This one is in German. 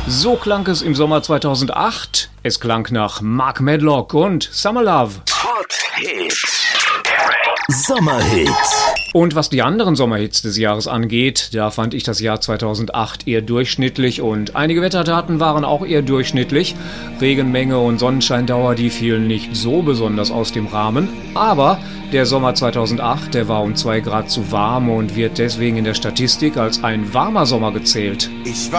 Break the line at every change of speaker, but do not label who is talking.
So klang es im Sommer 2008. Es klang nach Mark Medlock und Summer Love.
Hot Hits. Sommerhits.
Und was die anderen Sommerhits des Jahres angeht, da fand ich das Jahr 2008 eher durchschnittlich und einige Wetterdaten waren auch eher durchschnittlich. Regenmenge und Sonnenscheindauer, die fielen nicht so besonders aus dem Rahmen. Aber der Sommer 2008, der war um 2 Grad zu warm und wird deswegen in der Statistik als ein warmer Sommer gezählt.